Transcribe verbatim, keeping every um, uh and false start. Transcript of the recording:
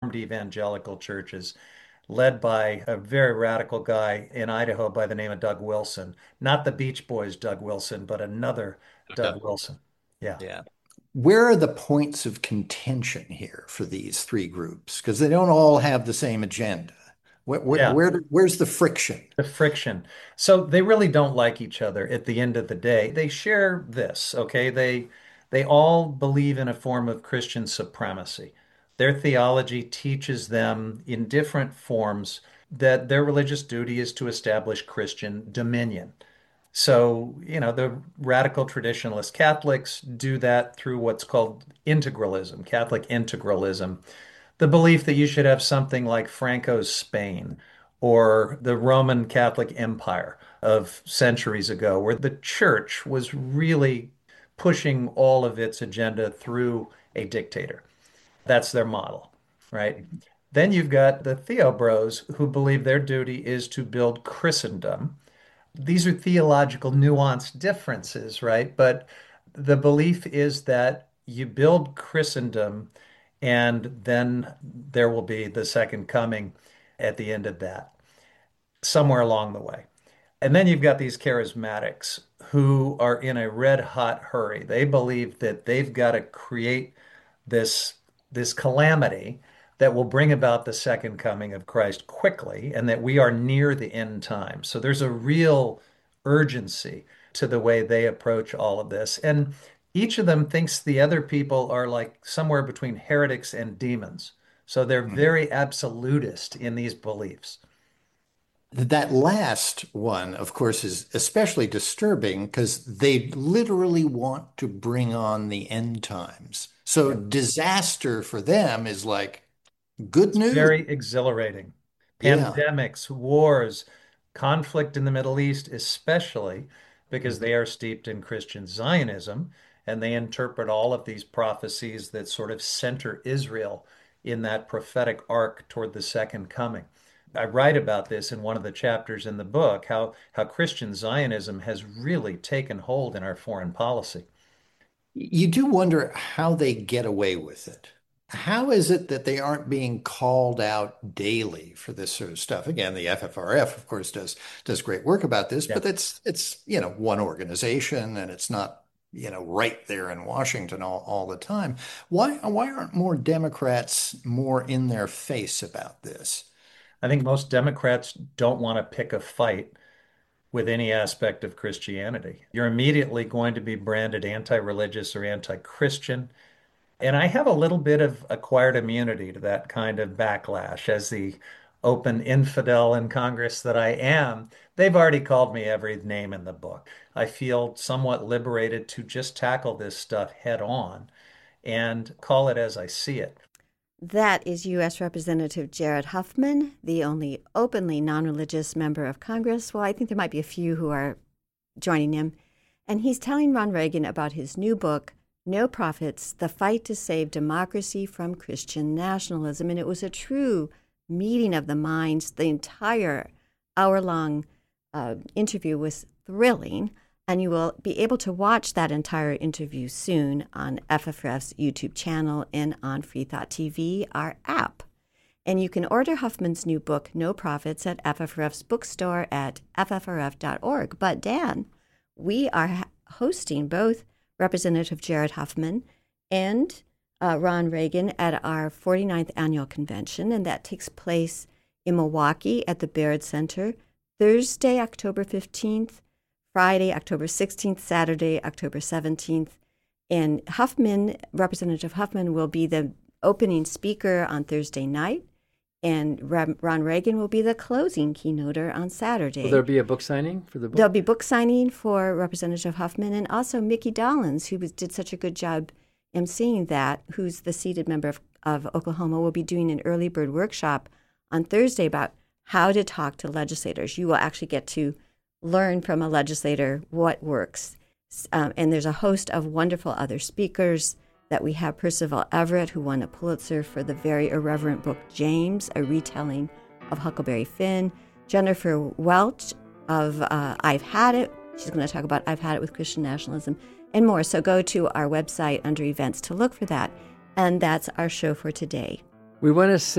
Reformed evangelical churches led by a very radical guy in Idaho by the name of Doug Wilson. Not the Beach Boys Doug Wilson, but another Okay. Doug Wilson. Yeah. Yeah. Where are the points of contention here for these three groups? Because they don't all have the same agenda. Where, where, Yeah. where, where's the friction? The friction. So they really don't like each other at the end of the day. They share this, okay? They they all believe in a form of Christian supremacy. Their theology teaches them in different forms that their religious duty is to establish Christian dominion. So, you know, the radical traditionalist Catholics do that through what's called integralism, Catholic integralism, the belief that you should have something like Franco's Spain or the Roman Catholic Empire of centuries ago, where the church was really pushing all of its agenda through a dictator. That's their model, right? Then you've got the Theobros who believe their duty is to build Christendom. These are theological nuanced differences, right? But the belief is that you build Christendom and then there will be the second coming at the end of that, somewhere along the way. And then you've got these charismatics who are in a red hot hurry. They believe that they've got to create this this calamity that will bring about the second coming of Christ quickly and that we are near the end time. So there's a real urgency to the way they approach all of this. And each of them thinks the other people are like somewhere between heretics and demons. So they're Mhm. very absolutist in these beliefs. That last one, of course, is especially disturbing because they literally want to bring on the end times. So Yeah. disaster for them is like good It's news. very exhilarating. Yeah. Pandemics, wars, conflict in the Middle East, especially because Mhm. they are steeped in Christian Zionism and they interpret all of these prophecies that sort of center Israel in that prophetic arc toward the second coming. I write about this in one of the chapters in the book, how, how Christian Zionism has really taken hold in our foreign policy. You do wonder how they get away with it. How is it that they aren't being called out daily for this sort of stuff? Again, the F F R F, of course, does does great work about this, Yeah. but it's it's you know one organization and it's not you know right there in Washington all, all the time. Why why aren't more Democrats more in their face about this? I think most Democrats don't want to pick a fight with any aspect of Christianity. You're immediately going to be branded anti-religious or anti-Christian. And I have a little bit of acquired immunity to that kind of backlash as the open infidel in Congress that I am. They've already called me every name in the book. I feel somewhat liberated to just tackle this stuff head on and call it as I see it. That is U S. Representative Jared Huffman, the only openly non-religious member of Congress. Well, I think there might be a few who are joining him. And he's telling Ron Reagan about his new book, No Prophets, The Fight to Save Democracy from Christian Nationalism. And it was a true meeting of the minds. The entire hour-long uh, interview was thrilling. And you will be able to watch that entire interview soon on F F R F's YouTube channel and on Free Thought T V, our app. And you can order Huffman's new book, No Prophets, at F F R F's bookstore at F F R F dot org. But Dan, we are hosting both Representative Jared Huffman and uh, Ron Reagan at our forty-ninth annual convention, and that takes place in Milwaukee at the Baird Center, Thursday, October fifteenth, Friday, October sixteenth, Saturday, October seventeenth. And Huffman, Representative Huffman, will be the opening speaker on Thursday night, and Ron Reagan will be the closing keynoter on Saturday. Will there be a book signing for the book? There'll be book signing for Representative Huffman, and also Mickey Dolenz, who was, did such a good job emceeing that, who's the seated member of, of Oklahoma, will be doing an early bird workshop on Thursday about how to talk to legislators. You will actually get to learn from a legislator what works. Um, and there's a host of wonderful other speakers that we have. Percival Everett, who won a Pulitzer for the very irreverent book James, a retelling of Huckleberry Finn. Jennifer Welch of uh, I've Had It. She's going to talk about I've Had It with Christian Nationalism and more. So go to our website under events to look for that. And that's our show for today. We want to